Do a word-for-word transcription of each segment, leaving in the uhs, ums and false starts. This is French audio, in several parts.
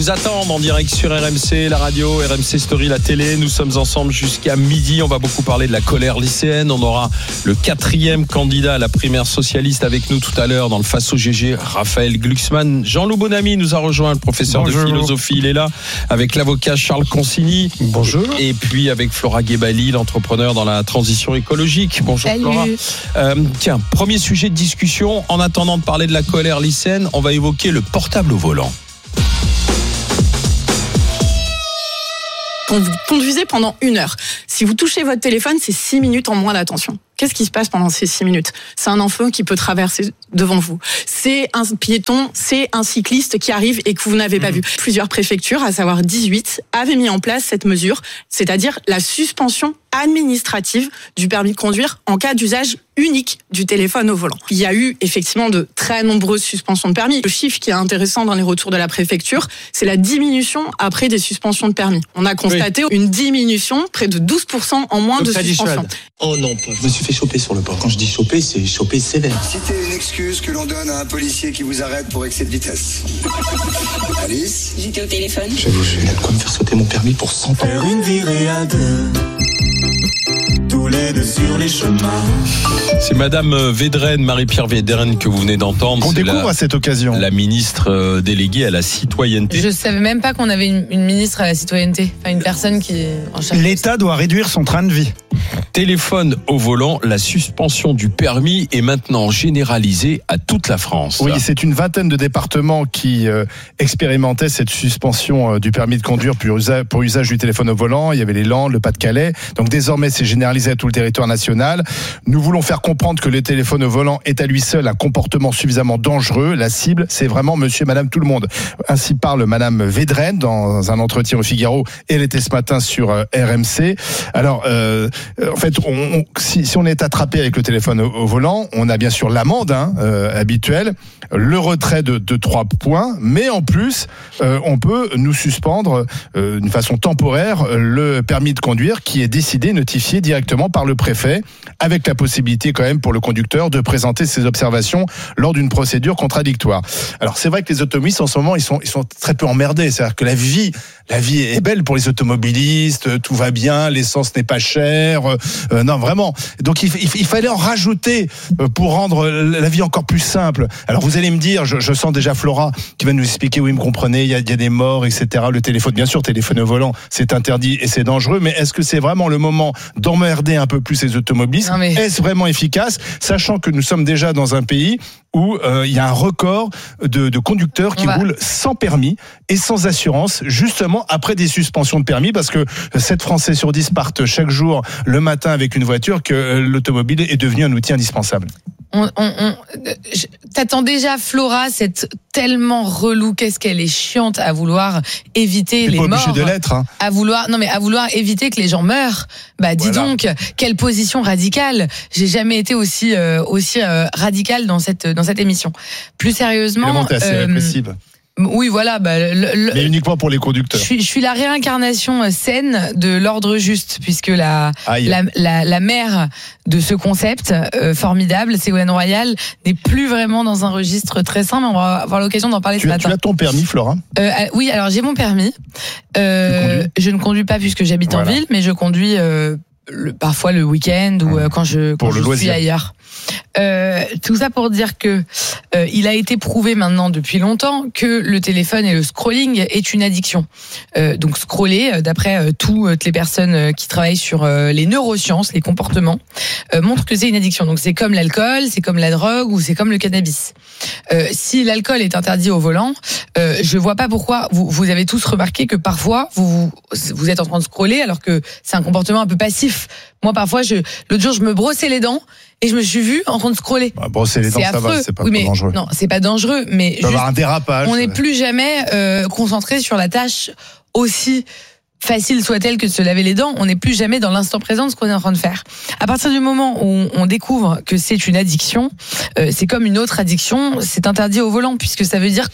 vous attendent en direct sur R M C, la radio, R M C Story, la télé. Nous sommes ensemble jusqu'à midi. On va beaucoup parler de la colère lycéenne. On aura le quatrième candidat à la primaire socialiste avec nous tout à l'heure dans le Face au G G, Raphaël Glucksmann. Jean-Loup Bonamy nous a rejoint, le professeur Bonjour. de philosophie. Il est là avec l'avocat Charles Consigny. Bonjour. Et puis avec Flora Guébali, l'entrepreneur dans la transition écologique. Bonjour. Salut. Flora. Euh, tiens, premier sujet de discussion. En attendant de parler de la colère lycéenne, on va évoquer le portable au volant. Quand vous conduisez pendant une heure, si vous touchez votre téléphone, c'est six minutes en moins d'attention. Qu'est-ce qui se passe pendant ces six minutes ? C'est un enfant qui peut traverser devant vous. C'est un piéton, c'est un cycliste qui arrive et que vous n'avez pas mmh. vu. Plusieurs préfectures, à savoir dix-huit, avaient mis en place cette mesure, c'est-à-dire la suspension administrative du permis de conduire en cas d'usage unique du téléphone au volant. Il y a eu effectivement de très nombreuses suspensions de permis. Le chiffre qui est intéressant dans les retours de la préfecture, c'est la diminution après des suspensions de permis. On a constaté oui. une diminution, près de douze pour cent en moins Donc de suspensions. Oh non, je me suis fait choper sur le port. Quand je dis choper, c'est choper sévère. Citez une excuse que l'on donne à un policier qui vous arrête pour excès de vitesse. Alice ? J'étais au téléphone. J'avoue, je vais de quoi me faire sauter mon permis pour cent ans. Faire une virée à deux. Tous les deux sur les chemins. C'est Madame Védrenne, Marie-Pierre Védrenne que vous venez d'entendre. On découvre la, à cette occasion. La ministre déléguée à la citoyenneté. Je savais même pas qu'on avait une, une ministre à la citoyenneté. Enfin, une personne qui est en charge. L'État doit réduire son train de vie. Téléphone au volant, la suspension du permis est maintenant généralisée à toute la France. Oui, c'est une vingtaine de départements qui euh, expérimentaient cette suspension euh, du permis de conduire pour usage, pour usage du téléphone au volant. Il y avait les Landes, le Pas-de-Calais. Donc désormais, c'est généralisé à tout le territoire national. Nous voulons faire comprendre que le téléphone au volant est à lui seul un comportement suffisamment dangereux. La cible, c'est vraiment monsieur et madame tout le monde. Ainsi parle Madame Védrenne dans un entretien au Figaro. Elle était ce matin sur euh, R M C. Alors, euh, en fait, on, on, si, si on est attrapé avec le téléphone au, au volant, on a bien sûr l'amende hein, euh, habituelle, le retrait de, de trois points, mais en plus, euh, on peut nous suspendre euh, d'une façon temporaire le permis de conduire qui est décidé, notifié directement par le préfet, avec la possibilité quand même pour le conducteur de présenter ses observations lors d'une procédure contradictoire. Alors c'est vrai que les automobilistes en ce moment, ils sont, ils sont très peu emmerdés, c'est-à-dire que la vie, la vie est belle pour les automobilistes, tout va bien, l'essence n'est pas chère, euh, non vraiment. Donc il, il, il fallait en rajouter pour rendre la vie encore plus simple. Alors vous allez me dire, je, je sens déjà Flora qui va nous expliquer, oui, me comprenez, il y a, il y a des morts, et cetera. Le téléphone, bien sûr, téléphone au volant, c'est interdit et c'est dangereux, mais est-ce que c'est vraiment le moment d'emmerder un peu plus les automobilistes ? Non, mais... Est-ce vraiment efficace, sachant que nous sommes déjà dans un pays où euh, il y a un record de, de conducteurs qui va... roulent sans permis et sans assurance, justement après des suspensions de permis, parce que sept Français sur dix partent chaque jour le matin avec une voiture, que euh, l'automobile est devenu un outil indispensable. On, on, on, je, t'attends déjà Flora, cette tellement relou, qu'est-ce qu'elle est chiante à vouloir éviter C'est les pas morts, obligé de l'être, hein. à vouloir non mais à vouloir éviter que les gens meurent. Bah dis voilà. donc, quelle position radicale. J'ai jamais été aussi euh, aussi euh, radicale dans cette dans cette émission. Plus sérieusement, c'est assez euh, répressive. Oui, voilà. Bah, le, le, Mais uniquement pour les conducteurs. Je suis, je suis la réincarnation saine de l'ordre juste, puisque la, la, la, la mère de ce concept euh, formidable, Ségolène Royal, n'est plus vraiment dans un registre très sain, mais on va avoir l'occasion d'en parler tu ce as, matin. Tu as ton permis, Flora ? euh, Oui, alors j'ai mon permis. Euh, je ne conduis pas puisque j'habite voilà. en ville, mais je conduis euh, le, parfois le week-end ou euh, quand je, quand je suis ailleurs. Euh, tout ça pour dire que euh, il a été prouvé maintenant depuis longtemps que le téléphone et le scrolling est une addiction. Euh, donc scroller, d'après euh, toutes les personnes qui travaillent sur euh, les neurosciences, les comportements, euh, montre que c'est une addiction. Donc c'est comme l'alcool, c'est comme la drogue ou c'est comme le cannabis. Euh, si l'alcool est interdit au volant, euh, je vois pas pourquoi vous, vous avez tous remarqué que parfois vous, vous êtes en train de scroller alors que c'est un comportement un peu passif. Moi parfois, je, l'autre jour je me brossais les dents et je me suis vue en train de scroller. Bah, brosser les dents, c'est ça affreux. va, c'est pas, oui, mais, pas dangereux. Non, c'est pas dangereux, mais juste, avoir un dérapage. On n'est plus jamais euh, concentré sur la tâche aussi facile soit-elle que de se laver les dents. On n'est plus jamais dans l'instant présent de ce qu'on est en train de faire. À partir du moment où on découvre que c'est une addiction, euh, c'est comme une autre addiction, c'est interdit au volant, puisque ça veut dire que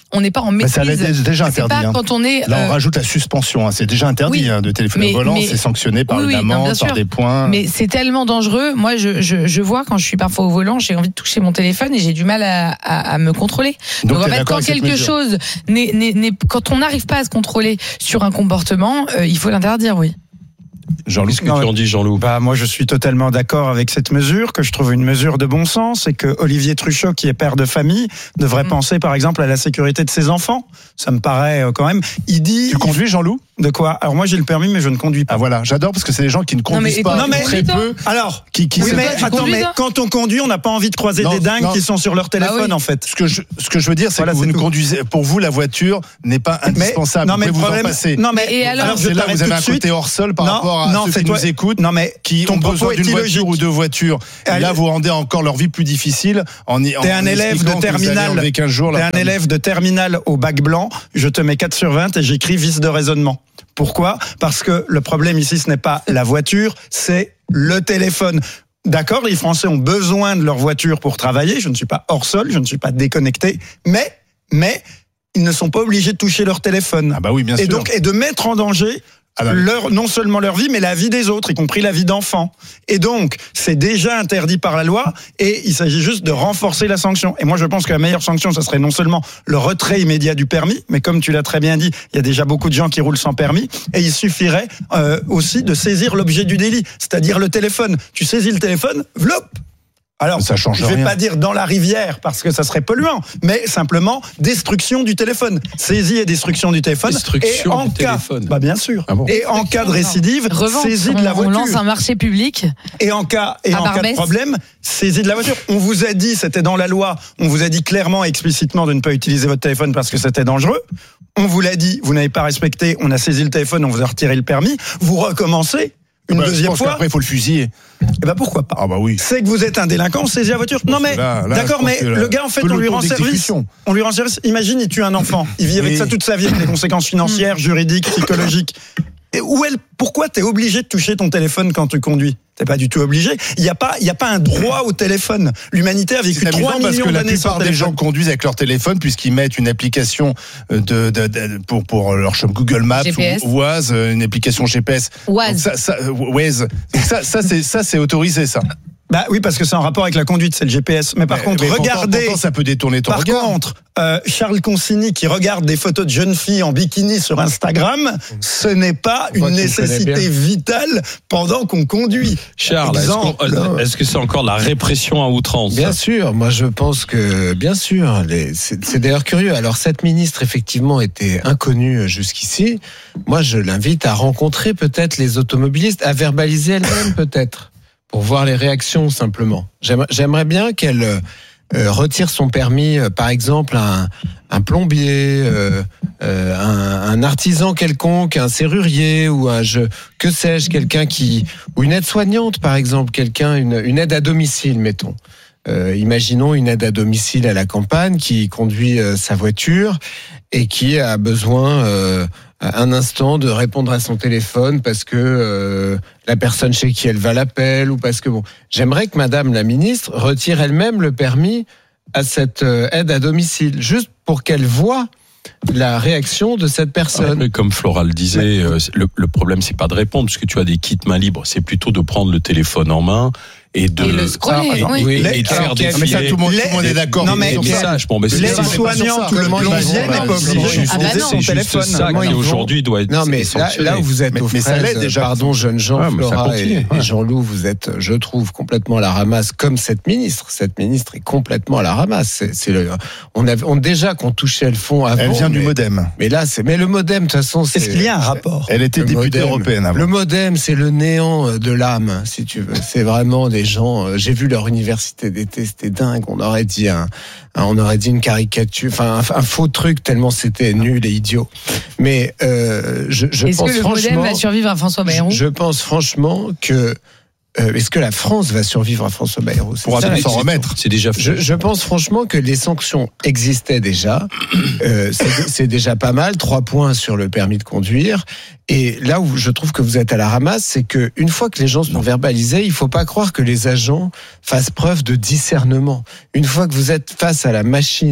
on n'est pas en maîtrise. Mais ça l'est déjà c'est interdit. Pas hein. quand on est, Là, on euh... rajoute la suspension. Hein. C'est déjà interdit oui, hein, de téléphoner au volant. Mais... C'est sanctionné par oui, une amende, oui, par des points. Mais c'est tellement dangereux. Moi, je, je, je vois quand je suis parfois au volant, j'ai envie de toucher mon téléphone et j'ai du mal à, à, à me contrôler. Donc, Donc en fait, quand quelque chose, n'est, n'est, n'est, quand on n'arrive pas à se contrôler sur un comportement, euh, il faut l'interdire, oui. Jean-Loup, qu'est-ce que non, tu en dis, Jean-Loup? Bah, moi, je suis totalement d'accord avec cette mesure, que je trouve une mesure de bon sens, et que Olivier Truchot, qui est père de famille, devrait mmh. penser, par exemple, à la sécurité de ses enfants. Ça me paraît quand même. Il dit. Tu conduis, Jean-Loup? De quoi? Alors moi, j'ai le permis, mais je ne conduis pas. Ah voilà, j'adore parce que c'est des gens qui ne conduisent non, mais, pas, non, mais, très peu. Alors, qui, qui oui, mais toi, attends, mais quand on conduit, on n'a pas envie de croiser non, des dingues non. qui sont sur leur téléphone, ah oui. en fait. Ce que je, ce que je veux dire, c'est voilà, que vous c'est ne tout. conduisez. Pour vous, la voiture n'est pas indispensable. Mais, non, mais vous problème, vous en passer. Non, mais et alors, alors c'est là vous avez un côté hors sol par non, rapport à non, ceux qui toi, nous écoutent, non, mais qui ont besoin d'une voiture ou deux voitures. Et là, vous rendez encore leur vie plus difficile. En, T'es un élève de terminale. T'es un élève de terminale au bac blanc. Je te mets quatre sur vingt et j'écris vice de raisonnement. Pourquoi ? Parce que le problème ici, ce n'est pas la voiture, c'est le téléphone. D'accord, les Français ont besoin de leur voiture pour travailler. Je ne suis pas hors sol, je ne suis pas déconnecté, mais, mais ils ne sont pas obligés de toucher leur téléphone. Ah bah oui, bien et sûr. Donc, et de mettre en danger ah bah, leur, non seulement leur vie, mais la vie des autres, y compris la vie d'enfants. Et donc, c'est déjà interdit par la loi, et il s'agit juste de renforcer la sanction. Et moi, je pense que la meilleure sanction, ça serait non seulement le retrait immédiat du permis, mais comme tu l'as très bien dit, il y a déjà beaucoup de gens qui roulent sans permis, et il suffirait euh, aussi de saisir l'objet du délit, c'est-à-dire le téléphone. Tu saisis le téléphone, vlop. Alors, ça change je vais rien. pas dire dans la rivière parce que ça serait polluant, mais simplement destruction du téléphone, saisie et destruction du téléphone. Destruction et en du cas, téléphone. Bah bien sûr. Ah bon. Et en cas de récidive, Revente. saisie de la voiture. On lance un marché public. Et en cas et en cas de problème, saisie de la voiture. On vous a dit, c'était dans la loi, on vous a dit clairement et explicitement de ne pas utiliser votre téléphone parce que c'était dangereux. On vous l'a dit, vous n'avez pas respecté, on a saisi le téléphone, on vous a retiré le permis. Vous recommencez. Une bah, deuxième fois. Après, il faut le fusiller. Eh ben pourquoi pas. Ah bah oui. C'est que vous êtes un délinquant, saisis la voiture. Non mais là, là, d'accord, mais le là, gars en fait on lui rend service. On lui rend service. Imagine, il tue un enfant, il vit avec oui. ça toute sa vie, avec des conséquences financières, juridiques, psychologiques. Et où elle, pourquoi t'es obligé de toucher ton téléphone quand tu conduis ? T'es pas du tout obligé. Il y a pas, il y a pas un droit au téléphone. L'humanité a vécu trois millions d'années sans téléphone. La plupart des gens conduisent avec leur téléphone puisqu'ils mettent une application de, de, de pour pour leur Google Maps ou Waze, une application G P S. Waze. Ça, ça, Waze. Donc ça, ça c'est ça c'est autorisé ça. Bah oui, parce que c'est en rapport avec la conduite, c'est le G P S. Mais par mais, contre, mais regardez. Pourtant, pourtant, ça peut détourner ton par regard. Par contre, euh, Charles Consigny qui regarde des photos de jeunes filles en bikini sur Instagram, ce n'est pas une nécessité vitale pendant qu'on conduit. Charles, Exemple, est-ce, qu'on, est-ce que c'est encore la répression à outrance ? Bien sûr, moi je pense que, bien sûr, les, c'est, c'est d'ailleurs curieux. Alors cette ministre, effectivement, était inconnue jusqu'ici. Moi, je l'invite à rencontrer peut-être les automobilistes, à verbaliser elle-même peut-être. Pour voir les réactions simplement. J'aimerais bien qu'elle euh, retire son permis, euh, par exemple, à un, un plombier, euh, euh, un, un artisan quelconque, un serrurier ou un je, que sais-je, quelqu'un qui ou une aide-soignante, par exemple, quelqu'un une, une aide à domicile, mettons. Euh, imaginons une aide à domicile à la campagne qui conduit euh, sa voiture et qui a besoin euh, un instant de répondre à son téléphone parce que euh, la personne chez qui elle va l'appelle ou parce que bon, j'aimerais que Madame la ministre retire elle-même le permis à cette euh, aide à domicile, juste pour qu'elle voie la réaction de cette personne. Ouais, mais comme Flora le disait, euh, le, le problème c'est pas de répondre parce que tu as des kits main libre, c'est plutôt de prendre le téléphone en main et de et le scroller, alors, oui. oui, les, et de faire des mais ça tout le monde, tout le monde est d'accord. Non mais messages, bon, mais les soignants, tout le monde n'est pas obligé d'utiliser son téléphone. C'est ça qui aujourd'hui doit être. Non mais là, là où vous êtes mais, aux mais fraises, déjà, pardon jeunes gens, ouais, Flora et, ouais. et Jean-Loup, vous êtes, je trouve, complètement à la ramasse comme cette ministre. Cette ministre est complètement à la ramasse. C'est, c'est le, on avait, on déjà qu'on touchait le fond avant. Elle vient mais, du MoDem. Mais là, c'est, mais le MoDem, de toute façon, c'est. Est-ce qu'il y a un rapport ? Elle était députée européenne avant. Le MoDem, c'est le néant de l'âme, si tu veux. C'est vraiment des gens. J'ai vu leur université d'été, c'était dingue. On aurait dit un, un on aurait dit une caricature, enfin un, un faux truc tellement c'était nul et idiot. Mais euh, je, je Est-ce pense que le franchement. MoDem va survivre à François Bayrou ? Je, je pense franchement que. Euh, est-ce que la France va survivre à François Bayrou ? Pourra-t-on s'en remettre ? C'est déjà fait. Je, je pense franchement que les sanctions existaient déjà. Euh, c'est, c'est déjà pas mal. Trois points sur le permis de conduire. Et là où je trouve que vous êtes à la ramasse, c'est que une fois que les gens sont verbalisés, il faut pas croire que les agents fassent preuve de discernement. Une fois que vous êtes face à la machine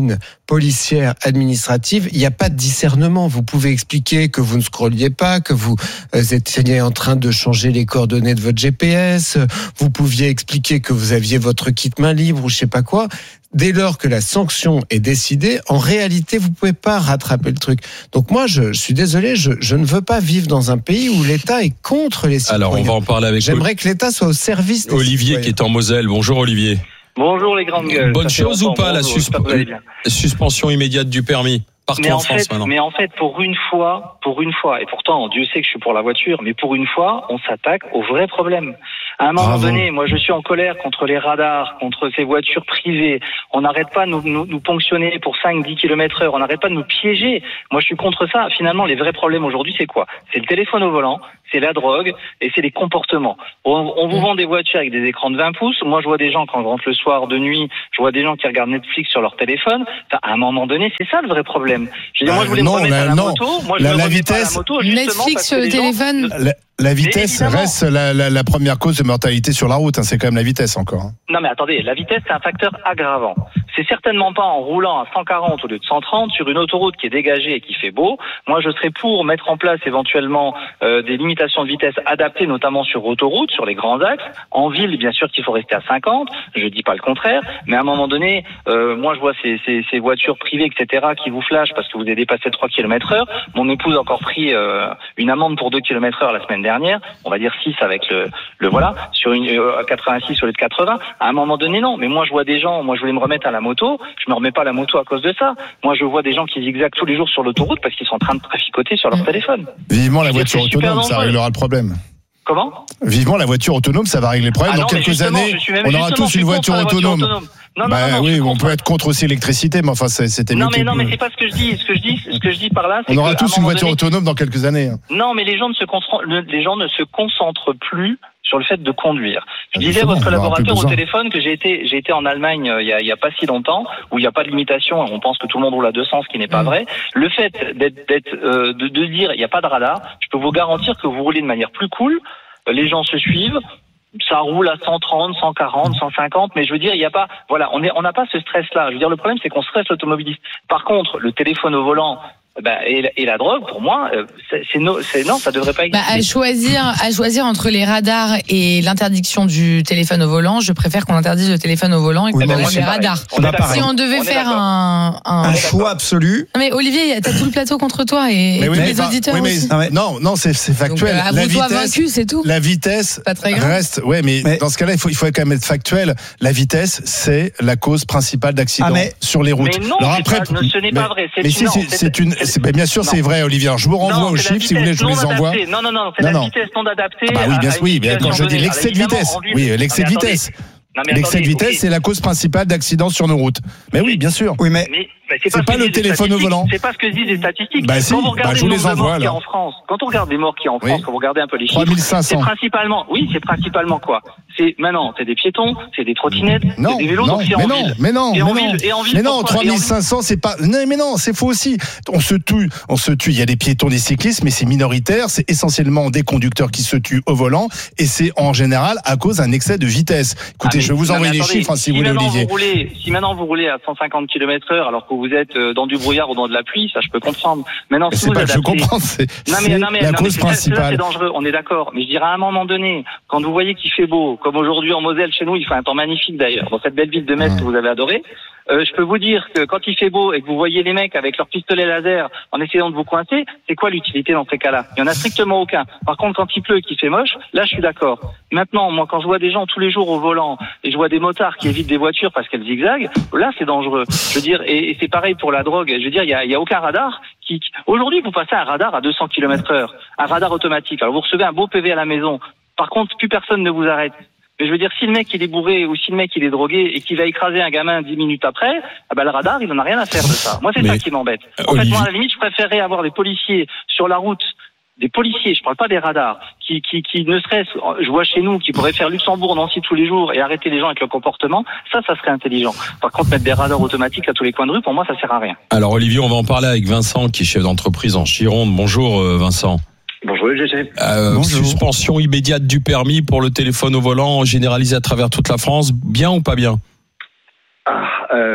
policière, administrative, il n'y a pas de discernement. Vous pouvez expliquer que vous ne scrolliez pas, que vous étiez en train de changer les coordonnées de votre G P S, vous pouviez expliquer que vous aviez votre kit main libre ou je sais pas quoi. Dès lors que la sanction est décidée, en réalité, vous pouvez pas rattraper le truc. Donc moi, je, je suis désolé, je, je ne veux pas vivre dans un pays où l'État est contre les citoyens. Alors, on va en parler avec J'aimerais que l'État soit au service des Olivier citoyens. qui est en Moselle. Bonjour Olivier. Bonjour les grandes gueules. Bonne chose ou pas, la susp- suspension immédiate du permis partout mais en, en France fait, maintenant. Mais en fait, pour une fois, pour une fois, et pourtant, Dieu sait que je suis pour la voiture, mais pour une fois, on s'attaque au vrai problème. À un moment Bravo. donné, moi, je suis en colère contre les radars, contre ces voitures privées. On n'arrête pas de nous, nous, nous ponctionner pour cinq dix kilomètres heure. On n'arrête pas de nous piéger. Moi, je suis contre ça. Finalement, les vrais problèmes aujourd'hui, c'est quoi? C'est le téléphone au volant, c'est la drogue et c'est les comportements. On, on vous vend des voitures avec des écrans de vingt pouces. Moi, je vois des gens, quand je rentre le soir de nuit, je vois des gens qui regardent Netflix sur leur téléphone. Enfin, à un moment donné, c'est ça le vrai problème. Je veux dire, moi, je voulais non, me remettre la, à la non. moto. Moi, je la, me la remets vitesse, pas à la moto, justement, Netflix parce sur que le les gens- téléphone. La, la vitesse évidemment. reste la, la, la première cause de mortalité sur la route. Hein, c'est quand même la vitesse encore. Hein. Non mais attendez, la vitesse c'est un facteur aggravant. C'est certainement pas en roulant à cent quarante au lieu de cent trente sur une autoroute qui est dégagée et qui fait beau. Moi je serais pour mettre en place éventuellement euh, des limitations de vitesse adaptées notamment sur autoroute, sur les grands axes. En ville bien sûr qu'il faut rester à cinquante, je dis pas le contraire, mais à un moment donné, euh, moi je vois ces, ces, ces voitures privées et cetera qui vous flashent parce que vous avez dépassé trois kilomètres heure. Mon épouse a encore pris euh, une amende pour deux kilomètres heure la semaine dernière, on va dire six avec le, le voilà, sur une euh, quatre-vingt-six au lieu de quatre-vingts. À un moment donné, non. Mais moi, je vois des gens, moi, je voulais me remettre à la moto. Je me remets pas à la moto à cause de ça. Moi, je vois des gens qui zigzaguent tous les jours sur l'autoroute parce qu'ils sont en train de traficoter sur leur téléphone. Vivement la Je veux dire, voiture c'est super autonome, ça dangereux. réglera le problème. Comment? Vivement la voiture autonome, ça va régler le problème. Ah Dans non, mais quelques justement, années, je suis même- on aura justement, tous je suis une contre voiture la voiture autonome. autonome. Non, bah non, non, non, je oui, suis on contre. peut être contre aussi l'électricité, mais enfin, c'est- c'était mieux. Non, mais que- non, mais c'est pas ce que je dis. Ce que je dis, ce que je dis par là, c'est On aura que, à un tous une moment voiture donné- autonome dans quelques années. hein. Non, mais les gens ne se concentrent, les gens ne se concentrent plus sur le fait de conduire. Je disais à Justement, votre on aura plus collaborateur au besoin. téléphone que j'ai été, j'ai été en Allemagne euh, il y a, il y a pas si longtemps, où il n'y a pas de limitation. On pense que tout le monde roule à deux cents, ce qui n'est pas Mmh. vrai. Le fait d'être, d'être, euh, de, de dire il n'y a pas de radar, je peux vous garantir que vous roulez de manière plus cool. Euh, Les gens se suivent. Ça roule à cent trente, cent quarante, cent cinquante, mais je veux dire, il n'y a pas, voilà, on est, on n'a pas ce stress-là. Je veux dire, le problème, c'est qu'on stresse l'automobiliste. Par contre, le téléphone au volant, ben, et, la- et la drogue, pour moi, euh, c'est, c'est, no, c'est non, ça devrait pas Bah, exister. à choisir, à choisir entre les radars et l'interdiction du téléphone au volant, je préfère qu'on interdise le téléphone au volant et qu'on Oui, mais interdise moi, les c'est pareil. radars. On est Bah, d'accord. Si on devait On est faire d'accord. un, un... Un choix absolu. Non mais Olivier, t'as tout le plateau contre toi et, Mais et oui, tous mais les bah, auditeurs oui, mais- aussi. Non, mais- Non, non, c'est c'est Donc, factuel. euh, la avoue-toi vitesse, vaincu, c'est tout. la vitesse Pas très grave. reste. Ouais, mais, Mais- dans ce cas-là, il faut, il faut quand même être factuel. La vitesse, c'est la cause principale d'accidents Ah, mais- sur les routes. Mais non, Alors c'est après, pas- ce n'est mais- pas vrai. C'est mais une- si, non, c'est c'est- c'est une. c'est- c'est- ben, bien sûr, non. c'est vrai, Olivier. Alors, je vous renvoie Non, aux c'est la chiffres, si vous voulez, je vous vitesse les non envoie. adaptée. Non, non, non, c'est Non, la non. vitesse non adaptée. Ah bah oui, bien à- sûr, à oui, une mais quand situation je dis donnée. l'excès de Alors, évidemment, vitesse, en ville- oui, l'excès de Non, mais attendez. vitesse. Non, mais L'excès de attendez, vitesse, ok. c'est la cause principale d'accidents sur nos routes. Mais oui, bien sûr. Oui, mais Mais bah, c'est C'est ce pas que le disent les téléphone au statistiques. volant. C'est pas ce que disent les statistiques. Bah si, quand vous bah, regardez je vous le les nombre de envoie, morts qu'il y a alors. en France, quand on regarde les morts qu'il y a en France, Oui. quand vous regardez un peu les trois chiffres, mille cinq c'est cents. principalement, oui, c'est principalement quoi? C'est maintenant, c'est des piétons, c'est des trottinettes, Non, c'est des vélos, non, donc c'est mais en non, ville. mais non, Et mais en non, ville, et en ville, mais non, pourquoi trois Et en mille cinq cents, c'est pas, non, mais non, c'est faux aussi. On se tue, on se tue. Il y a des piétons, des cyclistes, mais c'est minoritaire. C'est essentiellement des conducteurs qui se tuent au volant, et c'est en général à cause d'un excès de vitesse. Écoutez, Ah, mais- je vais vous non, envoyer mais les attendez, chiffres hein, si vous voulez, maintenant Olivier. Vous roulez, si maintenant vous roulez à cent cinquante kilomètres heure alors que vous êtes euh, dans du brouillard ou dans de la pluie, ça je peux comprendre. Maintenant, Mais si c'est vous pas que je adaptez- comprends, c'est Non mais, c'est non mais, la non, mais cause c'est ça, c'est ça, c'est principale. dangereux, on est d'accord. Mais je dirais à un moment donné, quand vous voyez qu'il fait beau, comme aujourd'hui en Moselle chez nous, il fait un temps magnifique d'ailleurs, dans cette belle ville de Metz Ouais. que vous avez adorée, euh, je peux vous dire que quand il fait beau et que vous voyez les mecs avec leurs pistolets laser en essayant de vous coincer, c'est quoi l'utilité dans ces cas-là? Il y en a strictement aucun. Par contre, quand il pleut et qu'il fait moche, là je suis d'accord. Maintenant, moi quand je vois des gens tous les jours au volant et je vois des motards qui évitent des voitures parce qu'elles zigzaguent, là c'est dangereux. Je veux dire, et, et c'est pareil pour la drogue. Je veux dire, il y a, il y a aucun radar qui, qui... Aujourd'hui, vous passez un radar à deux cents kilomètres heure, un radar automatique. Alors vous recevez un beau P V à la maison. Par contre, plus personne ne vous arrête. Mais je veux dire, si le mec il est bourré ou si le mec il est drogué et qu'il va écraser un gamin dix minutes après, ah ben le radar il en a rien à faire de ça. Moi c'est Mais, ça qui m'embête. En Olivier- fait, moi à la limite, je préférerais avoir des policiers sur la route, des policiers, je parle pas des radars, qui, qui, qui ne serait-ce, je vois chez nous, qui pourraient faire Luxembourg, Nancy tous les jours et arrêter les gens avec leur comportement. Ça, ça serait intelligent. Par contre, mettre des radars automatiques à tous les coins de rue, pour moi, ça sert à rien. Alors Olivier, on va en parler avec Vincent qui est chef d'entreprise en Gironde. Bonjour euh, Vincent. Bonjour, G G. Euh, Bonjour. suspension immédiate du permis pour le téléphone au volant généralisé à travers toute la France, bien ou pas bien? Ah, euh,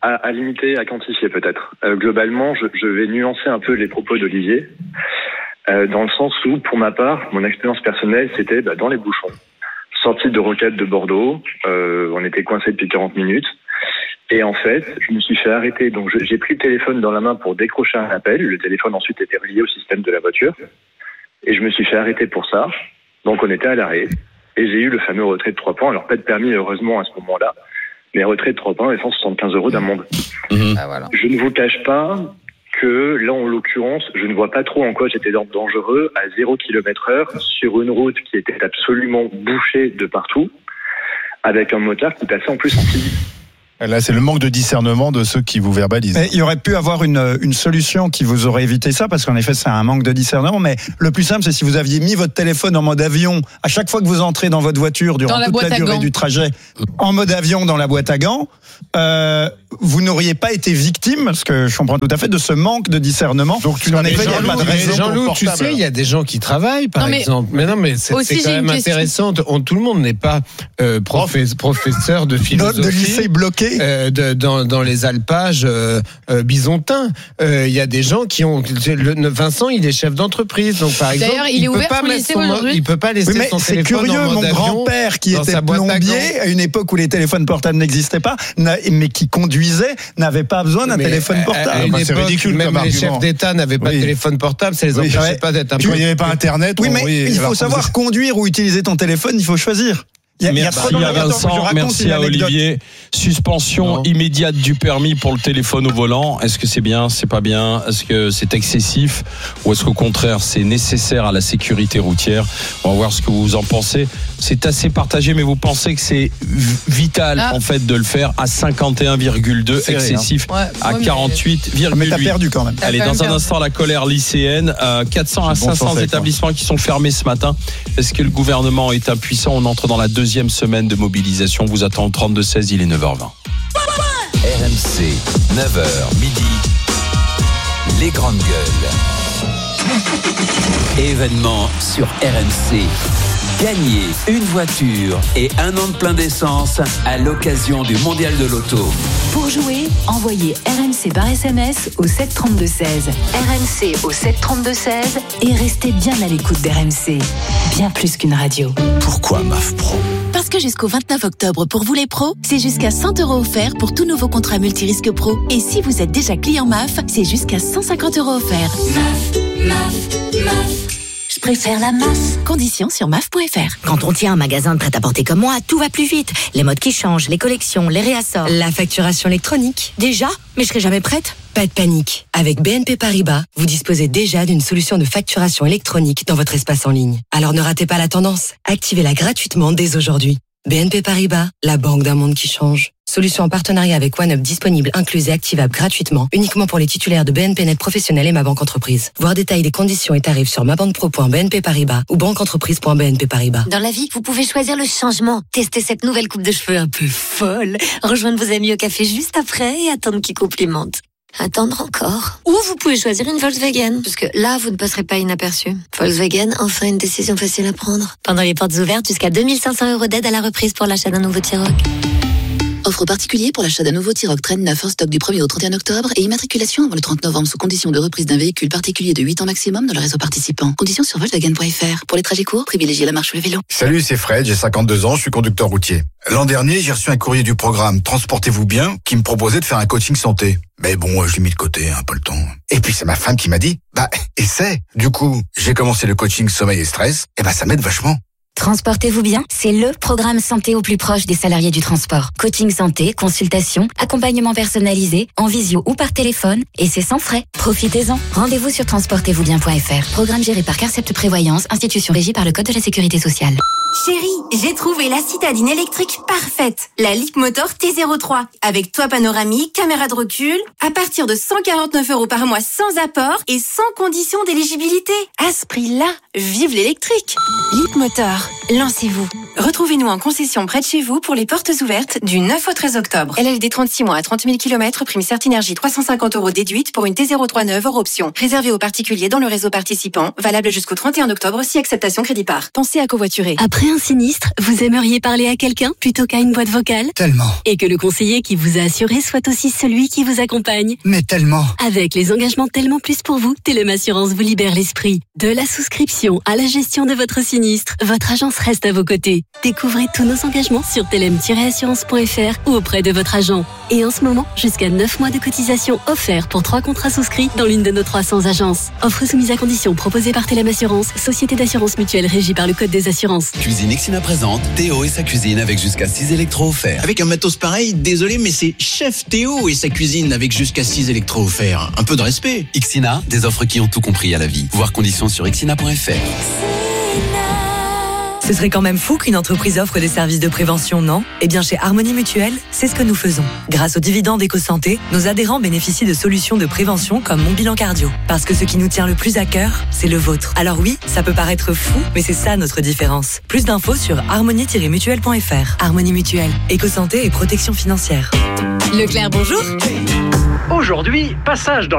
à, à limiter, à quantifier peut-être. Euh, globalement, je, je vais nuancer un peu les propos d'Olivier, euh, dans le sens où, pour ma part, mon expérience personnelle, c'était bah, dans les bouchons. Sortie de Roquette de Bordeaux, euh, on était coincé depuis quarante minutes. Et en fait, je me suis fait arrêter. Donc, je, j'ai pris le téléphone dans la main pour décrocher un appel. Le téléphone ensuite était relié au système de la voiture. Et je me suis fait arrêter pour ça. Donc, on était à l'arrêt. Et j'ai eu le fameux retrait de trois points. Alors, pas de permis, heureusement, à ce moment-là. Mais retrait de trois points et cent soixante-quinze euros d'amende. Mmh. Ah, voilà. Je ne vous cache pas que là, en l'occurrence, je ne vois pas trop en quoi j'étais dangereux à zéro kilomètre heure sur une route qui était absolument bouchée de partout, avec un motard qui passait en plus en civil. Là, c'est le manque de discernement de ceux qui vous verbalisent. Mais il y aurait pu avoir une, une solution qui vous aurait évité ça, parce qu'en effet, c'est un manque de discernement. Mais le plus simple, c'est si vous aviez mis votre téléphone en mode avion à chaque fois que vous entrez dans votre voiture durant toute la durée du trajet, en mode avion dans la boîte à gants, euh, vous n'auriez pas été victime, parce que je comprends tout à fait, de ce manque de discernement. Donc, tu n'en es pas de raison. Jean-Loup, tu sais, il y a des gens qui travaillent, par non, mais exemple. Mais non, mais c'est, c'est quand même intéressant. On, tout le monde n'est pas euh, professe, professeur de philosophie. De lycée bloqué. Euh, de, dans, dans les alpages euh, euh, bisontins. Il euh, y a des gens qui ont... Le, Vincent, il est chef d'entreprise. Donc, par exemple, D'ailleurs, il, il est ouvert pour lycée aujourd'hui. Il peut pas laisser oui, mais son c'est téléphone curieux, en mode mon grand-père qui était plombier à, à une époque où les téléphones portables n'existaient pas, mais qui conduisait, n'avait pas besoin d'un mais téléphone portable. À, à bah, c'est époque, ridicule. Même comme les argument. Chefs d'État n'avaient pas oui. de téléphone portable, ça les empêchait oui. pas d'être un peu... Il n'y avait pas Internet. Oui, mais il faut savoir conduire ou utiliser ton téléphone, il faut choisir. Il y a, merci il y a à Vincent, merci à Olivier. Suspension non. immédiate du permis pour le téléphone au volant. Est-ce que c'est bien, c'est pas bien? Est-ce que c'est excessif? Ou est-ce qu'au contraire, c'est nécessaire à la sécurité routière? On va voir ce que vous en pensez. C'est assez partagé, mais vous pensez que c'est vital ah. en fait de le faire à cinquante et un virgule deux, c'est excessif ouais, à quarante-huit virgule huit. Mais t'as perdu quand même. Allez, dans un instant, la colère lycéenne. Euh, quatre cents à cinq cents établissements qui sont fermés ce matin. Est-ce que le gouvernement est impuissant? On entre dans la deuxième Deuxième semaine de mobilisation. Vous attend au trente-deux seize, il est neuf heures vingt. R M C, neuf heures midi. Les grandes gueules. Événement sur R M C. Gagnez une voiture et un an de plein d'essence à l'occasion du Mondial de l'Auto. Pour jouer, envoyez R M C par S M S au sept trente-deux seize. R M C au sept trente-deux seize et restez bien à l'écoute d'R M C. Bien plus qu'une radio. Pourquoi M A F Pro ? Parce que jusqu'au vingt-neuf octobre, pour vous les pros, c'est jusqu'à cent euros offerts pour tout nouveau contrat multirisque pro. Et si vous êtes déjà client M A F, c'est jusqu'à cent cinquante euros offerts. M A F, M A F, M A F. Je préfère la M A F. Conditions sur M A F point F R. Quand on tient un magasin de prêt-à-porter comme moi, tout va plus vite. Les modes qui changent, les collections, les réassorts. La facturation électronique. Déjà ? Mais je serai jamais prête ? Pas de panique. Avec B N P Paribas, vous disposez déjà d'une solution de facturation électronique dans votre espace en ligne. Alors ne ratez pas la tendance. Activez-la gratuitement dès aujourd'hui. B N P Paribas, la banque d'un monde qui change. Solution en partenariat avec OneUp disponible, incluse et activable gratuitement, uniquement pour les titulaires de B N P Net Professionnel et Ma Banque Entreprise. Voir détails des conditions et tarifs sur mabanquepro point b n p paribas ou banqueentreprise point b n p paribas. Dans la vie, vous pouvez choisir le changement. Testez cette nouvelle coupe de cheveux un peu folle. Rejoindre vos amis au café juste après et attendre qu'ils complimentent. Attendre encore. Ou vous pouvez choisir une Volkswagen, parce que là, vous ne passerez pas inaperçu. Volkswagen, enfin une décision facile à prendre. Pendant les portes ouvertes, jusqu'à deux mille cinq cents euros d'aide à la reprise pour l'achat d'un nouveau T-Roc. Offre particulier pour l'achat d'un nouveau T-Roc Traîne neuf en stock du premier au trente et un octobre et immatriculation avant le trente novembre sous condition de reprise d'un véhicule particulier de huit ans maximum dans le réseau participant. Conditions sur Volkswagen point F R. Pour les trajets courts, privilégiez la marche ou le vélo. Salut, c'est Fred, j'ai cinquante-deux ans, je suis conducteur routier. L'an dernier, j'ai reçu un courrier du programme Transportez-vous bien qui me proposait de faire un coaching santé. Mais bon, je l'ai mis de côté, hein, pas le temps. Et puis c'est ma femme qui m'a dit, bah, essaie. Du coup, j'ai commencé le coaching sommeil et stress, et bah ça m'aide vachement. Transportez-vous bien, c'est le programme santé au plus proche des salariés du transport. Coaching santé, consultation, accompagnement personnalisé, en visio ou par téléphone, et c'est sans frais. Profitez-en. Rendez-vous sur transportez vous bien point F R. Programme géré par Carcept Prévoyance, institution régie par le Code de la Sécurité sociale. Chérie, j'ai trouvé la citadine électrique parfaite. La Leapmotor T zéro trois. Avec toit panoramique, caméra de recul, à partir de cent quarante-neuf euros par mois sans apport et sans condition d'éligibilité. À ce prix-là, vive l'électrique. Leapmotor, lancez-vous. Retrouvez-nous en concession près de chez vous pour les portes ouvertes du neuf au treize octobre. L L D trente-six mois à trente mille kilomètres, prime Certinergie trois cent cinquante euros déduite pour une T zéro trois neuf hors option. Réservé aux particuliers dans le réseau participant, valable jusqu'au trente et un octobre si acceptation crédit par. Pensez à covoiturer. Après un sinistre, vous aimeriez parler à quelqu'un plutôt qu'à une boîte vocale ? Tellement. Et que le conseiller qui vous a assuré soit aussi celui qui vous accompagne ? Mais tellement. Avec les engagements Tellement Plus pour vous, Telem Assurance vous libère l'esprit. De la souscription à la gestion de votre sinistre, votre agence reste à vos côtés. Découvrez tous nos engagements sur telem tiret assurance point f r ou auprès de votre agent. Et en ce moment, jusqu'à neuf mois de cotisation offerts pour trois contrats souscrits dans l'une de nos trois cents agences. Offre soumise à condition proposée par Telem Assurance, société d'assurance mutuelle régie par le Code des assurances. Cuisine Ixina présente Théo et sa cuisine avec jusqu'à six électros offerts. Avec un matos pareil, désolé, mais c'est Chef Théo et sa cuisine avec jusqu'à six électros offerts. Un peu de respect. Ixina, des offres qui ont tout compris à la vie. Voir conditions sur ixina point f r. Ce serait quand même fou qu'une entreprise offre des services de prévention, non ? Eh bien, chez Harmonie Mutuelle, c'est ce que nous faisons. Grâce aux dividendes EcoSanté, nos adhérents bénéficient de solutions de prévention comme Mon Bilan Cardio. Parce que ce qui nous tient le plus à cœur, c'est le vôtre. Alors oui, ça peut paraître fou, mais c'est ça notre différence. Plus d'infos sur harmonie tiret mutuelle point f r. Harmonie Mutuelle, EcoSanté et protection financière. Leclerc, bonjour. Aujourd'hui, passage dans